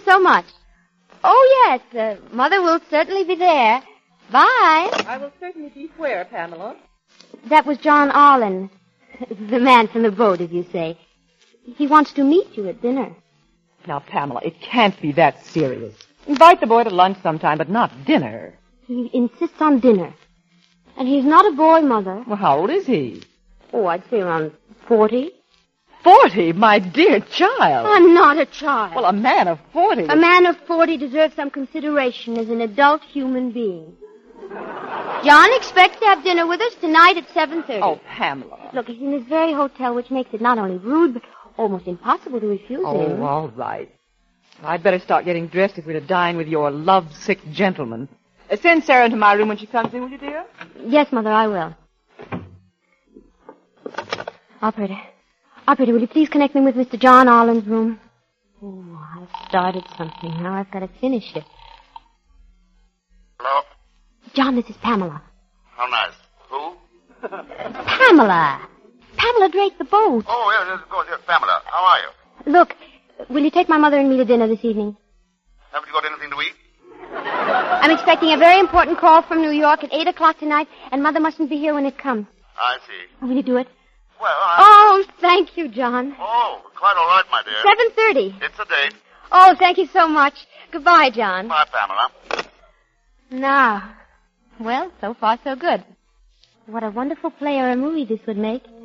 so much. Oh, yes, Mother will certainly be there. Bye. I will certainly be where, Pamela? That was John Arlen, the man from the boat, as you say. He wants to meet you at dinner. Now, Pamela, it can't be that serious. Invite the boy to lunch sometime, but not dinner. He insists on dinner. And he's not a boy, Mother. Well, how old is he? Oh, I'd say around 40. 40? My dear child. I'm not a child. Well, a man of 40. A man of 40 deserves some consideration as an adult human being. John expects to have dinner with us tonight at 7:30. Oh, Pamela. Look, he's in this very hotel, which makes it not only rude, but almost impossible to refuse him. Oh, all right. I'd better start getting dressed if we're to dine with your lovesick gentleman. Send Sarah into my room when she comes in, will you, dear? Yes, Mother, I will. Operator, will you please connect me with Mr. John Arlen's room? Oh, I've started something. Now I've got to finish it. Hello? John, this is Pamela. How nice. Who? Pamela! Pamela Drake, the boat. Oh, yes, of course, yes, Pamela. How are you? Look, will you take my mother and me to dinner this evening? Haven't you got anything to eat? I'm expecting a very important call from New York at 8 o'clock tonight, and Mother mustn't be here when it comes. I see. Will you do it? Well, Oh, thank you, John. Oh, quite all right, my dear. 7:30. It's a date. Oh, thank you so much. Goodbye, John. Bye, Pamela. Now, well, so far so good. What a wonderful play or a movie this would make.